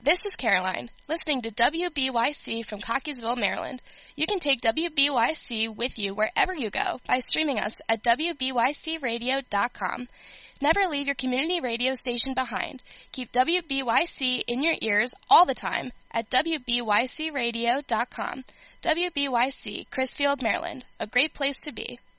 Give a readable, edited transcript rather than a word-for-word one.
This is Caroline, listening to WBYC from Cockeysville, Maryland. You can take WBYC with you wherever you go by streaming us at WBYCradio.com. Never leave your community radio station behind. Keep WBYC in your ears all the time at WBYCradio.com. WBYC, Crisfield, Maryland, a great place to be.